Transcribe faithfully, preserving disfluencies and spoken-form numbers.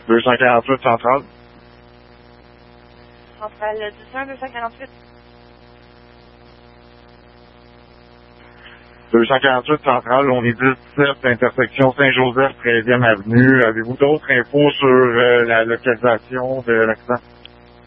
deux cent quarante-huit Centrale. Centrale dix un deux cent quarante-huit. deux cent quarante-huit Centrale, on est dix-sept, intersection Saint-Joseph, treizième avenue. Avez-vous d'autres infos sur euh, la localisation de l'accident?